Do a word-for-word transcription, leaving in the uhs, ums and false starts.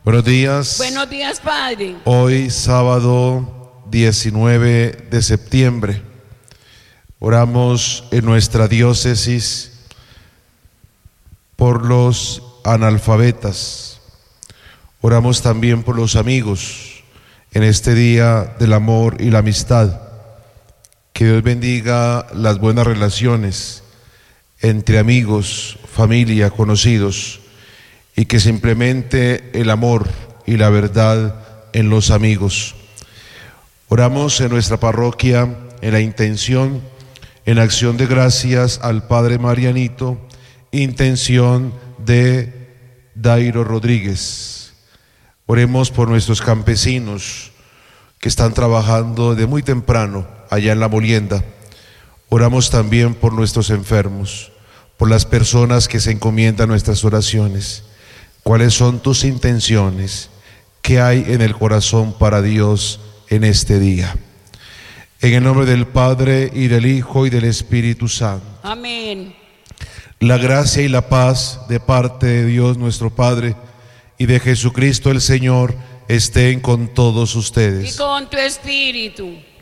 Buenos días. Buenos días, Padre. Hoy, sábado diecinueve de septiembre, oramos en nuestra diócesis por los analfabetas. Oramos también por los amigos en este día del amor y la amistad. Que Dios bendiga las buenas relaciones entre amigos, familia, conocidos, y que se implemente el amor y la verdad en los amigos. Oramos en nuestra parroquia en la intención, en acción de gracias al Padre Marianito, intención de Dairo Rodríguez. Oremos por nuestros campesinos que están trabajando de muy temprano allá en la molienda. Oramos también por nuestros enfermos, por las personas que se encomiendan nuestras oraciones. ¿Cuáles son tus intenciones? ¿Qué hay en el corazón para Dios en este día? En el nombre del Padre, y del Hijo, y del Espíritu Santo. Amén. La gracia y la paz de parte de Dios nuestro Padre y de Jesucristo el Señor estén con todos ustedes. Y con tu espíritu.